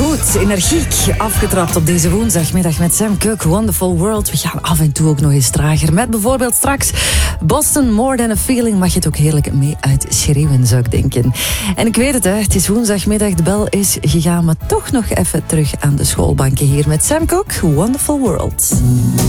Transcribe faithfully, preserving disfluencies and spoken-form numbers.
Goed, energiek afgetrapt op deze woensdagmiddag met Sam Cooke, Wonderful World. We gaan af en toe ook nog eens trager. Met bijvoorbeeld straks Boston, More Than a Feeling. Mag je het ook heerlijk mee uitschreeuwen, zou ik denken. En ik weet het, hè, het is woensdagmiddag, de bel is gegaan, maar toch nog even terug aan de schoolbanken hier met Sam Cooke, Wonderful World.